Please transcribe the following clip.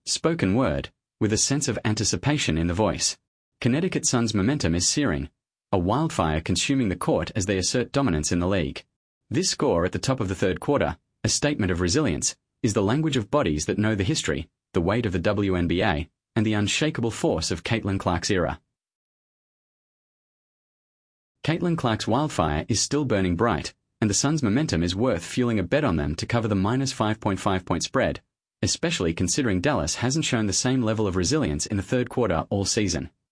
spoken word, with a sense of anticipation in the voice. Connecticut Sun's momentum is searing, a wildfire consuming the court as they assert dominance in the league. This score at the top of the third quarter, a statement of resilience, is the language of bodies that know the history, the weight of the WNBA, and the unshakable force of Caitlin Clark's era. Caitlin Clark's wildfire is still burning bright, and the Suns' momentum is worth fueling a bet on them to cover the minus 5.5 point spread, especially considering Dallas hasn't shown the same level of resilience in the third quarter all season.